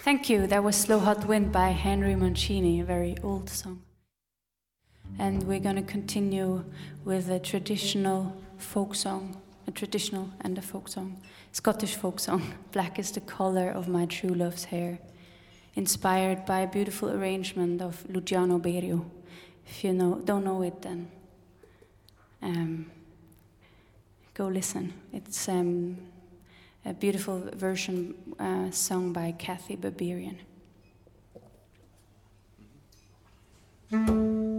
Thank you. That was Slow Hot Wind by Henry Mancini, a very old song. And we're going to continue with a traditional folk song, a traditional and a folk song, Scottish folk song, Black is the Colour of My True Love's Hair, inspired by a beautiful arrangement of Luciano Berio. If you don't know it, then go listen. It's a beautiful version sung by Kathy Berberian.